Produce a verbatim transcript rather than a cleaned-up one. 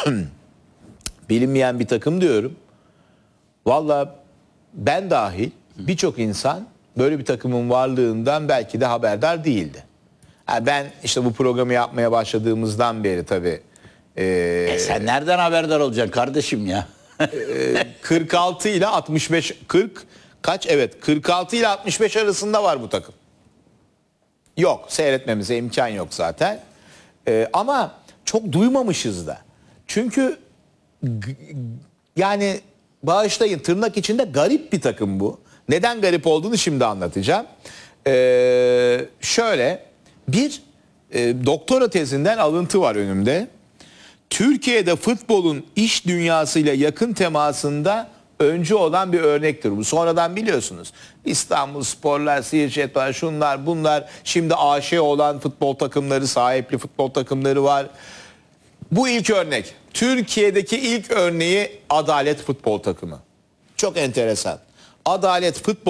bilinmeyen bir takım diyorum. Valla ben dahil birçok insan böyle bir takımın varlığından belki de haberdar değildi. Ha ben işte bu programı yapmaya başladığımızdan beri tabii e, E sen nereden haberdar olacaksın kardeşim ya? kırk altı ile altmış beş kırk kaç evet kırk altı ile altmış beş arasında var bu takım. Yok, seyretmemize imkan yok zaten. Ee, ama çok duymamışız da. Çünkü g- yani bağışlayın tırnak içinde garip bir takım bu. Neden garip olduğunu şimdi anlatacağım. Ee, şöyle bir e, doktora tezinden alıntı var önümde. Türkiye'de futbolun iş dünyasıyla yakın temasında öncü olan bir örnektir bu. Sonradan biliyorsunuz İstanbul Sporlar, Siircetler, şunlar bunlar, şimdi A Ş olan futbol takımları, sahipli futbol takımları var. Bu ilk örnek. Türkiye'deki ilk örneği Adalet Futbol Takımı. Çok enteresan. Adalet Futbol